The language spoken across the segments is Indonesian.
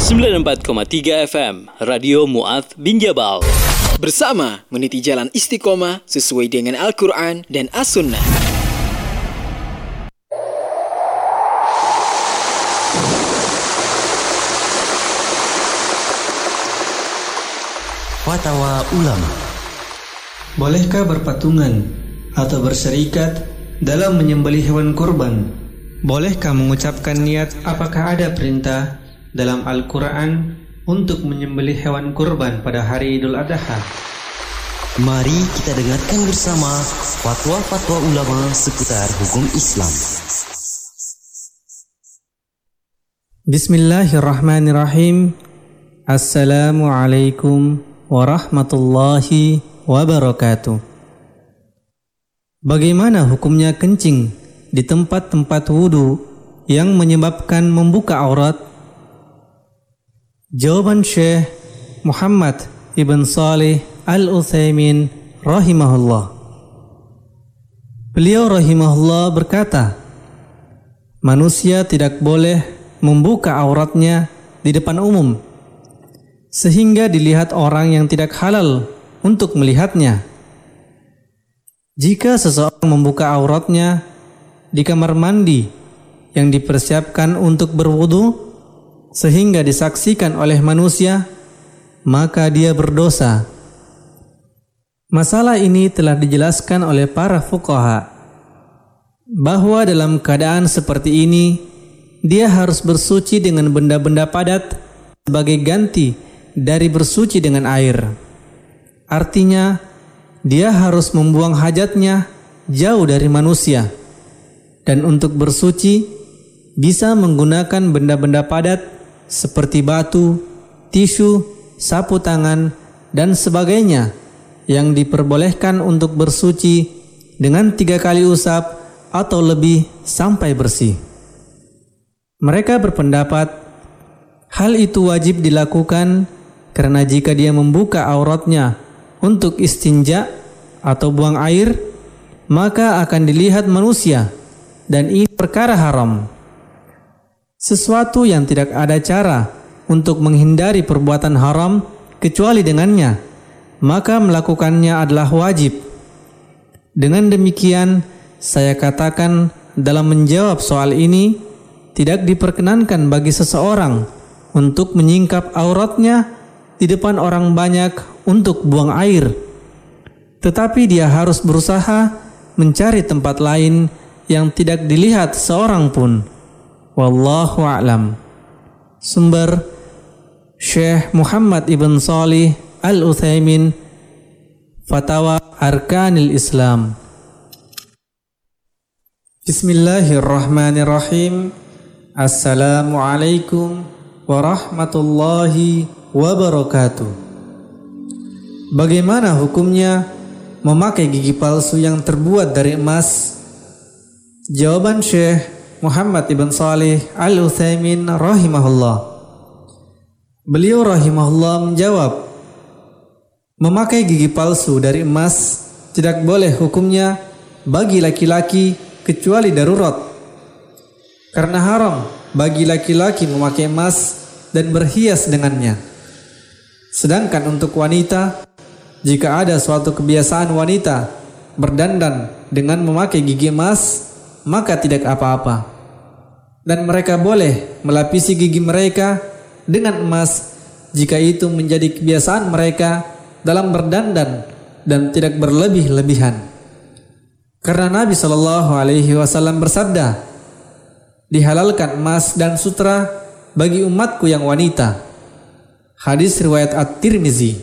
94,3 FM Radio Mu'adz bin Jabal. Bersama meniti jalan istiqomah sesuai dengan Al-Quran dan As-Sunnah. Fatwa ulama. Bolehkah berpatungan atau berserikat dalam menyembelih hewan kurban? Bolehkah mengucapkan niat? Apakah ada perintah dalam Al-Quran untuk menyembelih hewan kurban pada hari Idul Adha? Mari kita dengarkan bersama fatwa-fatwa ulama seputar hukum Islam. Bismillahirrahmanirrahim. Assalamualaikum warahmatullahi wabarakatuh. Bagaimana hukumnya kencing di tempat-tempat wudu yang menyebabkan membuka aurat? Jawaban Syekh Muhammad ibn Shalih Al-Utsaimin rahimahullah. Beliau rahimahullah berkata, manusia tidak boleh membuka auratnya di depan umum sehingga dilihat orang yang tidak halal untuk melihatnya. Jika seseorang membuka auratnya di kamar mandi yang dipersiapkan untuk berwudu sehingga disaksikan oleh manusia, maka dia berdosa. Masalah ini telah dijelaskan oleh para fuqaha bahwa dalam keadaan seperti ini dia harus bersuci dengan benda-benda padat sebagai ganti dari bersuci dengan air. Artinya, dia harus membuang hajatnya jauh dari manusia. Dan untuk bersuci, bisa menggunakan benda-benda padat seperti batu, tisu, sapu tangan, dan sebagainya yang diperbolehkan untuk bersuci dengan 3 kali usap atau lebih sampai bersih. Mereka berpendapat hal itu wajib dilakukan karena jika dia membuka auratnya untuk istinja atau buang air, maka akan dilihat manusia dan ini perkara haram. Sesuatu yang tidak ada cara untuk menghindari perbuatan haram kecuali dengannya, maka melakukannya adalah wajib. Dengan demikian, saya katakan dalam menjawab soal ini, tidak diperkenankan bagi seseorang untuk menyingkap auratnya di depan orang banyak untuk buang air. Tetapi dia harus berusaha mencari tempat lain yang tidak dilihat seorang pun. Wallahu a'lam. Sumber Syekh Muhammad ibn Shalih Al-Utsaimin, Fatwa Arkanil Islam. Bismillahirrahmanirrahim. Assalamualaikum warahmatullahi wabarakatuh. Bagaimana hukumnya memakai gigi palsu yang terbuat dari emas? Jawaban Syekh Muhammad ibn Shalih Al-Utsaimin rahimahullah. Beliau rahimahullah menjawab, memakai gigi palsu dari emas tidak boleh hukumnya bagi laki-laki kecuali darurat. Karena haram bagi laki-laki memakai emas dan berhias dengannya. Sedangkan untuk wanita, jika ada suatu kebiasaan wanita berdandan dengan memakai gigi emas, maka tidak apa-apa. Dan mereka boleh melapisi gigi mereka dengan emas jika itu menjadi kebiasaan mereka dalam berdandan dan tidak berlebih-lebihan. Karena Nabi SAW bersabda, dihalalkan emas dan sutra bagi umatku yang wanita. Hadis riwayat At-Tirmizi.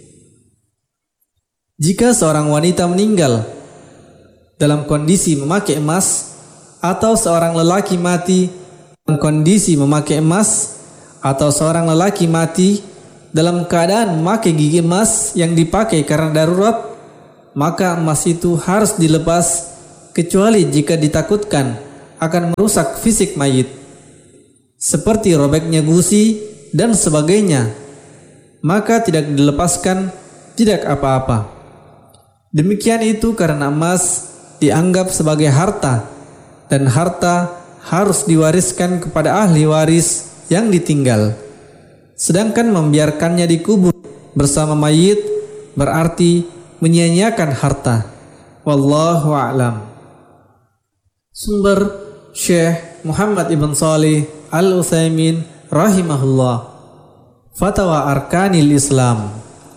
Jika seorang wanita meninggal dalam kondisi memakai emas, atau seorang lelaki mati dalam kondisi memakai emas, atau seorang lelaki mati dalam keadaan memakai gigi emas yang dipakai karena darurat, maka emas itu harus dilepas kecuali jika ditakutkan akan merusak fisik mayit, seperti robeknya gusi dan sebagainya, maka tidak dilepaskan, tidak apa-apa. Demikian itu karena emas dianggap sebagai harta, dan harta harus diwariskan kepada ahli waris yang ditinggal. Sedangkan membiarkannya dikubur bersama mayit berarti menyia-nyiakan harta. Wallahu a'lam. Sumber Syekh Muhammad Ibn Shalih Al-Utsaimin rahimahullah. Fatwa Arkanil Islam.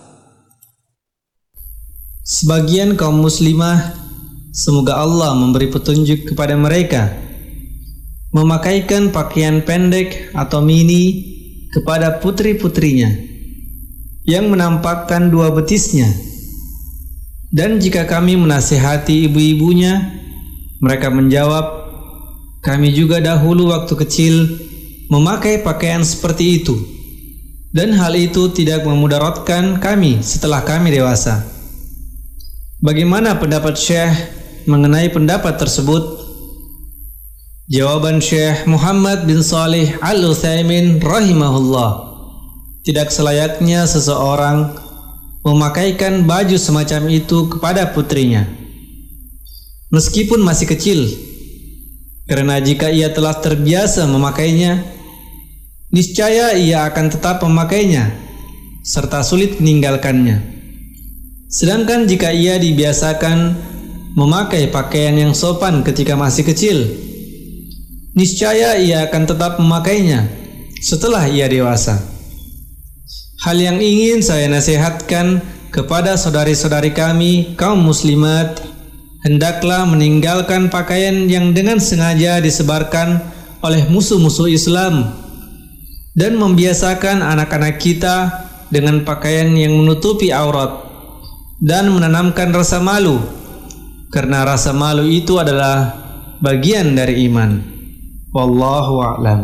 Sebagian kaum muslimah, semoga Allah memberi petunjuk kepada mereka, memakaikan pakaian pendek atau mini kepada putri-putrinya yang menampakkan dua betisnya. Dan jika kami menasihati ibu-ibunya, mereka menjawab, kami juga dahulu waktu kecil memakai pakaian seperti itu, dan hal itu tidak memudaratkan kami setelah kami dewasa. Bagaimana pendapat Syekh mengenai pendapat tersebut? Jawaban Syekh Muhammad bin Shalih Al-Utsaimin rahimahullah, tidak selayaknya seseorang memakaikan baju semacam itu kepada putrinya meskipun masih kecil, karena jika ia telah terbiasa memakainya, niscaya ia akan tetap memakainya serta sulit meninggalkannya. Sedangkan jika ia dibiasakan memakai pakaian yang sopan ketika masih kecil, niscaya ia akan tetap memakainya setelah ia dewasa. Hal yang ingin saya nasihatkan kepada saudari-saudari kami kaum muslimat, hendaklah meninggalkan pakaian yang dengan sengaja disebarkan oleh musuh-musuh Islam dan membiasakan anak-anak kita dengan pakaian yang menutupi aurat dan menanamkan rasa malu, karena rasa malu itu adalah bagian dari iman. Wallahu a'lam.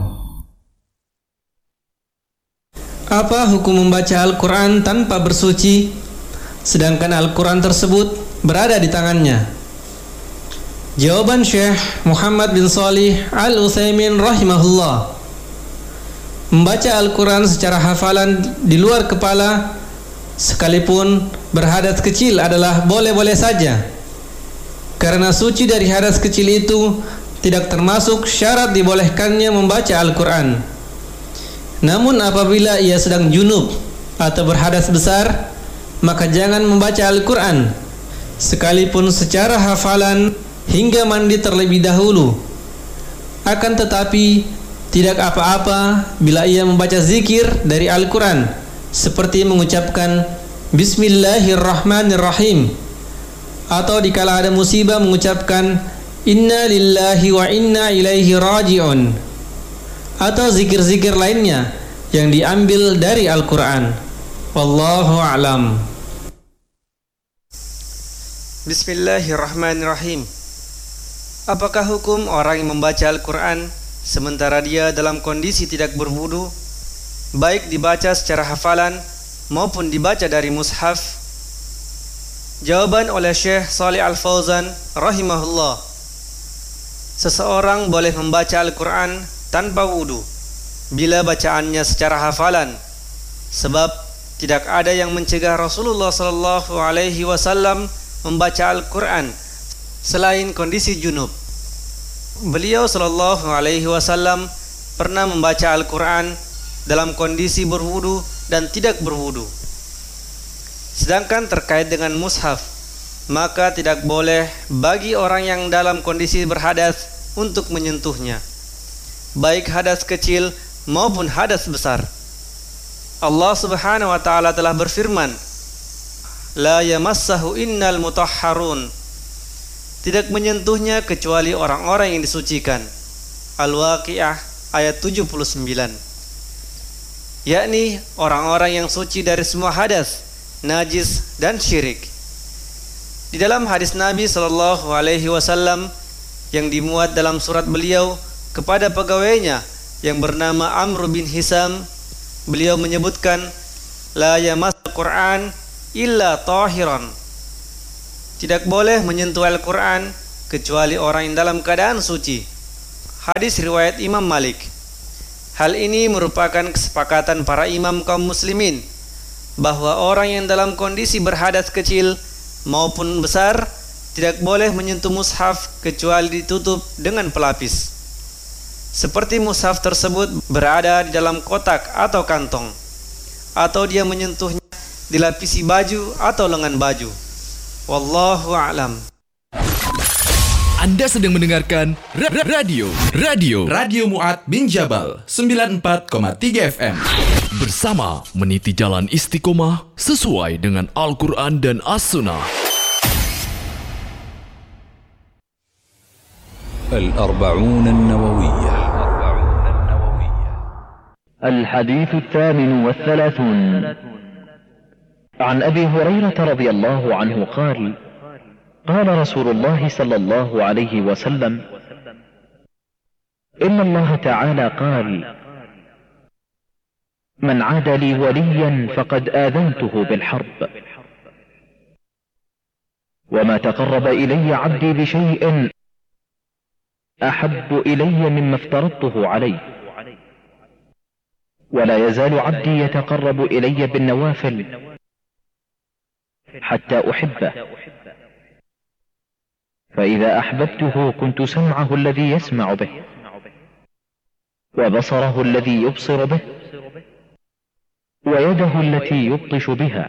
Apa hukum membaca Al-Quran tanpa bersuci, sedangkan Al-Quran tersebut berada di tangannya? Jawaban Syekh Muhammad bin Shalih Al-Utsaimin rahimahullah, membaca Al-Quran secara hafalan di luar kepala sekalipun berhadas kecil adalah boleh-boleh saja, karena suci dari hadas kecil itu tidak termasuk syarat dibolehkannya membaca Al-Quran. Namun apabila ia sedang junub atau berhadas besar, maka jangan membaca Al-Quran sekalipun secara hafalan hingga mandi terlebih dahulu. Akan tetapi tidak apa-apa bila ia membaca zikir dari Al-Quran, seperti mengucapkan Bismillahirrahmanirrahim, atau dikala ada musibah mengucapkan Inna lillahi wa inna ilaihi raji'un, atau zikir-zikir lainnya yang diambil dari Al-Quran. Wallahu a'lam. Bismillahirrahmanirrahim. Apakah hukum orang yang membaca Al-Quran sementara dia dalam kondisi tidak berwudu, baik dibaca secara hafalan maupun dibaca dari mushaf? Jawaban oleh Syekh Shalih Al-Fauzan rahimahullah, seseorang boleh membaca Al-Quran tanpa wudu bila bacaannya secara hafalan, sebab tidak ada yang mencegah Rasulullah sallallahu alaihi wasallam membaca Al-Quran selain kondisi junub. Beliau sallallahu alaihi wasallam pernah membaca Al-Quran dalam kondisi berwudu dan tidak berwudu. Sedangkan terkait dengan mushaf, maka tidak boleh bagi orang yang dalam kondisi berhadas untuk menyentuhnya, baik hadas kecil maupun hadas besar. Allah Subhanahu wa taala telah berfirman, La yamassahu innal mutahharun, tidak menyentuhnya kecuali orang-orang yang disucikan. Al-Waqiah ayat 79, yakni orang-orang yang suci dari semua hadas, najis dan syirik. Di dalam hadis Nabi sallallahu alaihi wasallam yang dimuat dalam surat beliau kepada pegawainya yang bernama Amr bin Hisam, beliau menyebutkan la yamassul Quran illa tahiran, tidak boleh menyentuh Al-Quran kecuali orang yang dalam keadaan suci. Hadis riwayat Imam Malik. Hal ini merupakan kesepakatan para imam kaum muslimin bahwa orang yang dalam kondisi berhadas kecil maupun besar tidak boleh menyentuh mushaf kecuali ditutup dengan pelapis, seperti mushaf tersebut berada di dalam kotak atau kantong. atau dia menyentuhnya dilapisi baju atau lengan baju. Wallahu a'lam. Anda sedang mendengarkan Radio Mu'adz bin Jabal 94,3 FM. Bersama meniti jalan istiqomah sesuai dengan Al-Quran dan As-Sunnah. الأربعون النووية. الحديث 38 عن أبي هريرة رضي الله عنه قال: قال رسول الله صلى الله عليه وسلم: إن الله تعالى قال: من عاد لي وليا فقد آذنته بالحرب، وما تقرب إلي عبدي بشيء أحب إلي مما افترضته عليه، ولا يزال عبدي يتقرب إلي بالنوافل حتى أحبه، فإذا أحببته كنت سمعه الذي يسمع به، وبصره الذي يبصر به، ويده التي يبطش بها،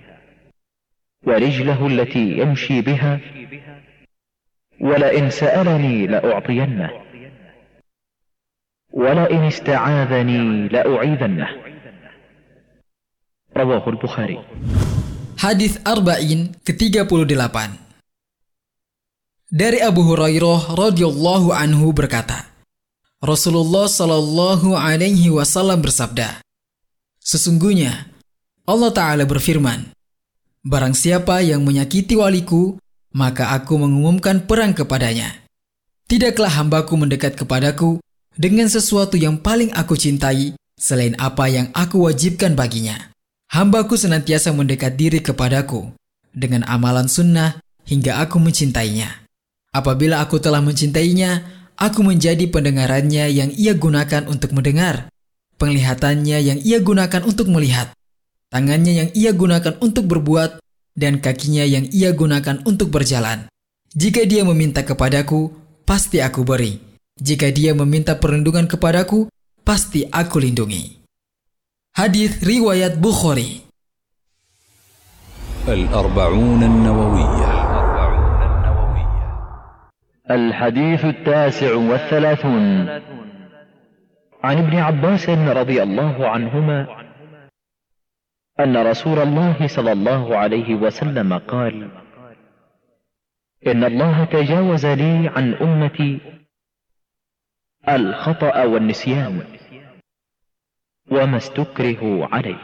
ورجله التي يمشي بها، ولئن سألني لأعطينه، ولئن استعاذني لأعيذنه. رواه البخاري. Hadis Arba'in ke-38. Dari Abu Hurairah radhiyallahu anhu berkata, Rasulullah sallallahu alaihi wasallam bersabda, sesungguhnya Allah Ta'ala berfirman, barang siapa yang menyakiti waliku, maka aku mengumumkan perang kepadanya. Tidaklah hambaku mendekat kepadaku dengan sesuatu yang paling aku cintai selain apa yang aku wajibkan baginya. Hambaku senantiasa mendekat diri kepadaku dengan amalan sunnah hingga aku mencintainya. Apabila aku telah mencintainya, aku menjadi pendengarannya yang ia gunakan untuk mendengar, penglihatannya yang ia gunakan untuk melihat, tangannya yang ia gunakan untuk berbuat, dan kakinya yang ia gunakan untuk berjalan. Jika dia meminta kepadaku, pasti aku beri. Jika dia meminta perlindungan kepadaku, pasti aku lindungi. Hadis riwayat Bukhari. الأربعون النووية. الحديث 39 عن ابن عباس رضي الله عنهما أن رسول الله صلى الله عليه وسلم قال: إن الله تجاوز لي عن أمتي الخطأ والنسيان وما استكرهوا عليه.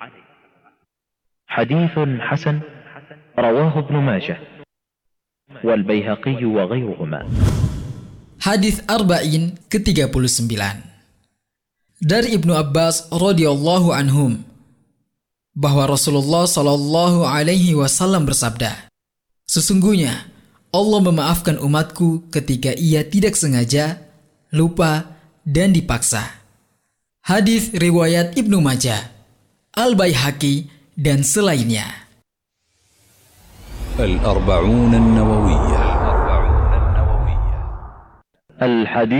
حديث حسن رواه ابن ماجه والبيهقي وغيرهما. Hadis Arba'in ke-39. Dari Ibnu Abbas radhiyallahu anhum bahwa Rasulullah sallallahu alaihi wasallam bersabda, sesungguhnya Allah memaafkan umatku ketika ia tidak sengaja, lupa, dan dipaksa. Hadis riwayat Ibnu Majah, Al-Baihaqi, dan selainnya. الأربعون النووية. الحديث